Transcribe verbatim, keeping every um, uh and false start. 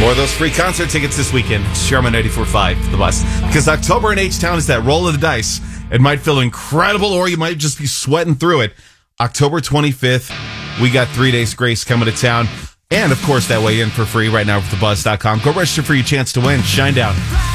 More of those free concert tickets this weekend. Sherman ninety-four point five, The Bus. Because October in H-Town is that roll of the dice. It might feel incredible, or you might just be sweating through it. October twenty-fifth, we got Three Days Grace coming to town. And, of course, that way in for free right now with the buzz dot com. Go register for your chance to win. Shine down.